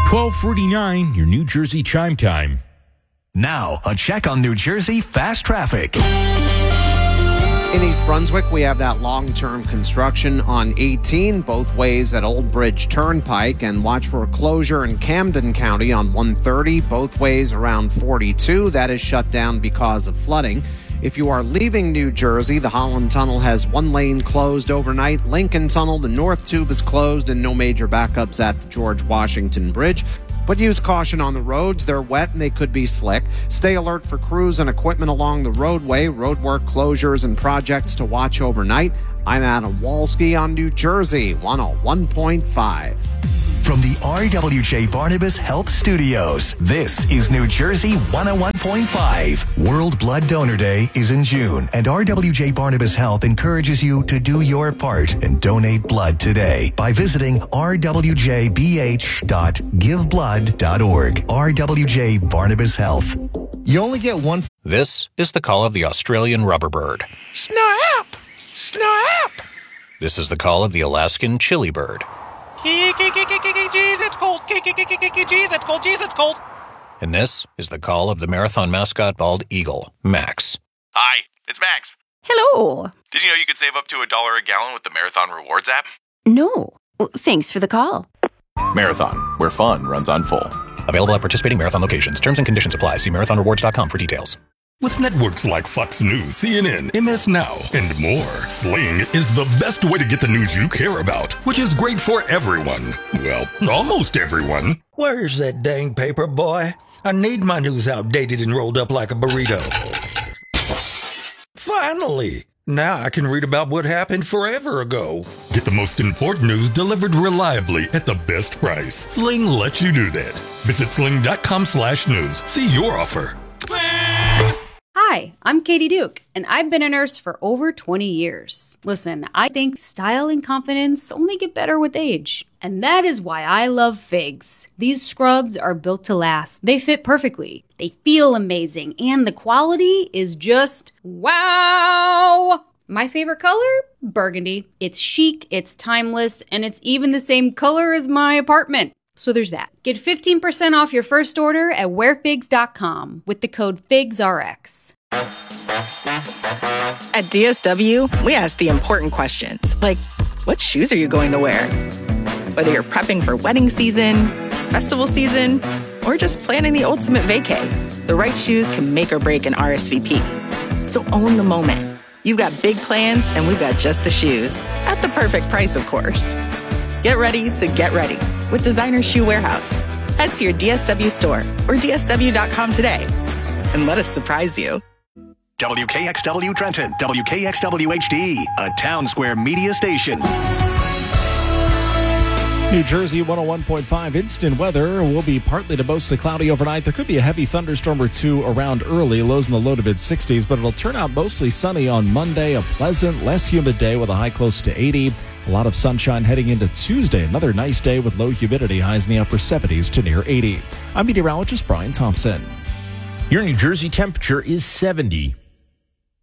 12:49, your New Jersey chime time. Now, a check on New Jersey fast traffic. In East Brunswick, we have that long-term construction on 18, both ways at Old Bridge Turnpike, and watch for a closure in Camden County on 130, both ways around 42. That is shut down because of flooding. If you are leaving New Jersey, the Holland Tunnel has one lane closed overnight. Lincoln Tunnel, the North Tube is closed, and no major backups at the George Washington Bridge. But use caution on the roads. They're wet and they could be slick. Stay alert for crews and equipment along the roadway, roadwork closures and projects to watch overnight. I'm Adam Walski on New Jersey 101.5. From the RWJ Barnabas Health Studios, this is New Jersey 101.5. World Blood Donor Day is in June, and RWJ Barnabas Health encourages you to do your part and donate blood today by visiting rwjbh.giveblood.org. RWJ Barnabas Health. You only get one. This is the call of the Australian rubber bird. Snap! Snap! This is the call of the Alaskan chili bird. Jeez, it's cold. Jeez, it's cold. Jeez, it's cold. And this is the call of the marathon mascot bald eagle, Max. Hi, it's Max. Hello. Did you know you could save up to $1 a gallon with the Marathon Rewards app? No. Thanks for the call. Marathon, where fun runs on full. Available at participating marathon locations. Terms and conditions apply. See marathonrewards.com for details. With networks like Fox News, CNN, MS Now, and more, Sling is the best way to get the news you care about, which is great for everyone. Well, almost everyone. Where's that dang paper, boy? I need my news outdated and rolled up like a burrito. Finally! Now I can read about what happened forever ago. Get the most important news delivered reliably at the best price. Sling lets you do that. Visit sling.com/news. See your offer. Hi, I'm Katie Duke, and I've been a nurse for over 20 years. Listen, I think style and confidence only get better with age. And that is why I love Figs. These scrubs are built to last. They fit perfectly. They feel amazing. And the quality is just wow! My favorite color? Burgundy. It's chic, it's timeless, and it's even the same color as my apartment. So there's that. Get 15% off your first order at wearfigs.com with the code FIGSRX. At DSW, we ask the important questions, like, what shoes are you going to wear? Whether you're prepping for wedding season, festival season, or just planning the ultimate vacay, the right shoes can make or break an RSVP. So own the moment. You've got big plans, and we've got just the shoes. At the perfect price, of course. Get ready to get ready with Designer Shoe Warehouse. Head to your DSW store or DSW.com today and let us surprise you. WKXW Trenton, WKXW HD, a Town Square media station. New Jersey 101.5 instant weather will be partly to mostly cloudy overnight. There could be a heavy thunderstorm or two around early, lows in the low to mid-60s, but it'll turn out mostly sunny on Monday, a pleasant, less humid day with a high close to 80. A lot of sunshine heading into Tuesday. Another nice day with low humidity, highs in the upper 70s to near 80. I'm meteorologist Brian Thompson. Your New Jersey temperature is 70.